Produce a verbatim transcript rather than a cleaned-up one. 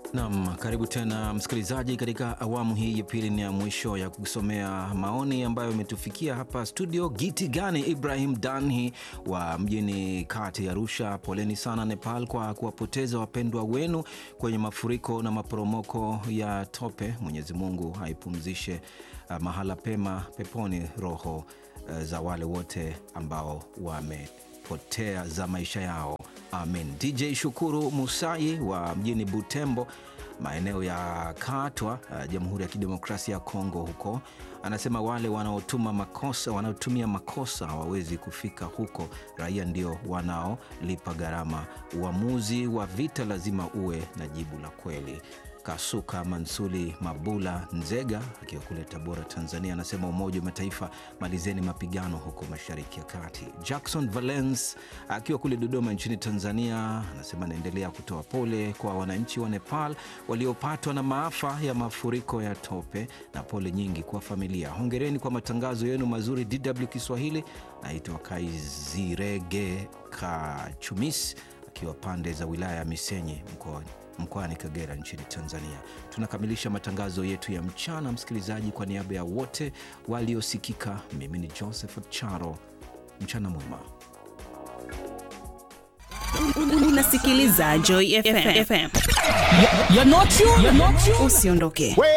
Naam, karibu tena msikilizaji katika awamu hii ya pili ni ya mwisho ya kusomea maoni ambayo umetufikia hapa studio. Giti gani Ibrahim Danhi wa mjini kati ya Arusha, poleni sana Nepal kwa kuwapoteza wapendwa wenu kwenye mafuriko na maporomoko ya tope. Mwenyezi Mungu haipumzishe uh, mahala pema peponi roho uh, za wale wote ambao wamepotea za maisha yao. Amen. D J Shukuru Musai wa mjini Butembo, maeneo ya Katwa, uh, Jamhuri ya Kidemokrasia ya Kongo huko, anasema wale wanaotuma makosa, wanaotumia makosa hawawezi kufika huko. Raia ndio wanaolipa gharama. Uamuzi wa vita lazima uwe na jibu la kweli. Kasuka Mansuli Mabula Nzega akiwa kule Tabora, Tanzania, anasema Umoja wa Mataifa malizeni mapigano huko Mashariki ya Kati. Jackson Valence akiwa kule Dodoma nchini Tanzania, anasema naendelea kutoa pole kwa wananchi wa Nepal waliopatwa na maafa ya mafuriko ya tope na pole nyingi kwa familia. Hongereni kwa matangazo yenu mazuri D W Kiswahili. Naitwa Kaizirege Kachumis akiwa pande za wilaya ya Misenyi mkoani mkoani Kagera nchini Tanzania. Tunakamilisha matangazo yetu ya mchana, msikilizaji. Kwa niaba ya wote waliosikika, mimi ni Joseph Charo. Mchana mwema. Unasikiliza Joy F M. You're not you, you're not you. Usiondoke.